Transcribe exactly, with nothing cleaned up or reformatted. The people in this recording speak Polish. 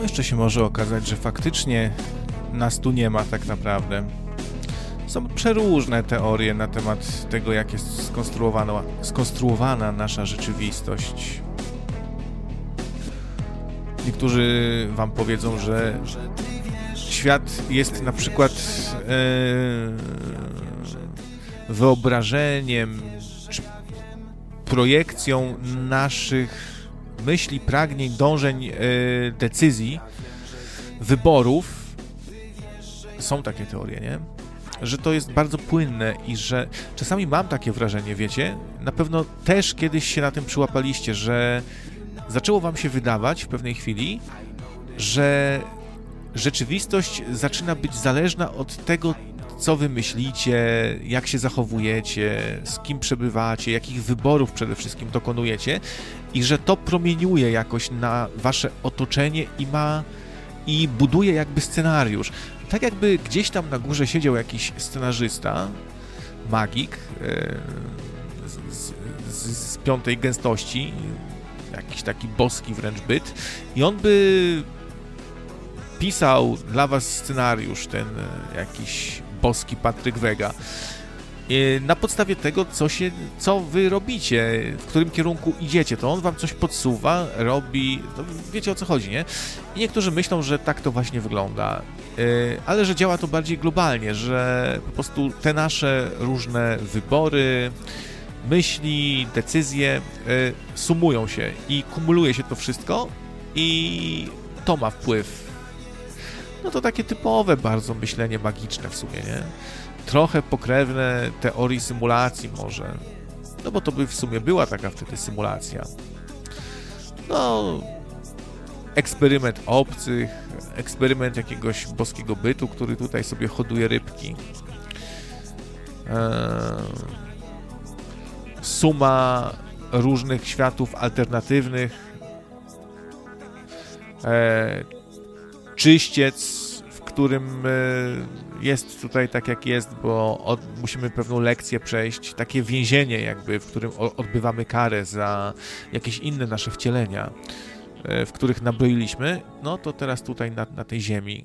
jeszcze się może okazać, że faktycznie nas tu nie ma tak naprawdę. Są przeróżne teorie na temat tego, jak jest skonstruowana, skonstruowana nasza rzeczywistość. Niektórzy wam powiedzą, że świat jest na przykład e, wyobrażeniem czy projekcją naszych myśli, pragnień, dążeń, e, decyzji, wyborów. Są takie teorie, nie? Że to jest bardzo płynne i że czasami mam takie wrażenie, wiecie, na pewno też kiedyś się na tym przyłapaliście, że zaczęło wam się wydawać w pewnej chwili, że rzeczywistość zaczyna być zależna od tego, co wy myślicie, jak się zachowujecie, z kim przebywacie, jakich wyborów przede wszystkim dokonujecie i że to promieniuje jakoś na wasze otoczenie i ma i buduje jakby scenariusz. Tak jakby gdzieś tam na górze siedział jakiś scenarzysta, magik e, z, z, z piątej gęstości, jakiś taki boski wręcz byt i on by pisał dla was scenariusz, ten jakiś boski Patryk Wega, na podstawie tego, co się, co wy robicie, w którym kierunku idziecie, to on wam coś podsuwa, robi, no wiecie o co chodzi, nie? I niektórzy myślą, że tak to właśnie wygląda, ale że działa to bardziej globalnie, że po prostu te nasze różne wybory, myśli, decyzje sumują się i kumuluje się to wszystko i to ma wpływ. No to takie typowe bardzo myślenie magiczne w sumie, nie? Trochę pokrewne teorii symulacji może. No bo to by w sumie była taka wtedy symulacja. No, eksperyment obcych, eksperyment jakiegoś boskiego bytu, który tutaj sobie hoduje rybki. Eee, suma różnych światów alternatywnych. Eee, czyściec, w którym jest tutaj tak jak jest, bo od, musimy pewną lekcję przejść, takie więzienie jakby, w którym odbywamy karę za jakieś inne nasze wcielenia, w których nabroiliśmy, no to teraz tutaj na, na tej ziemi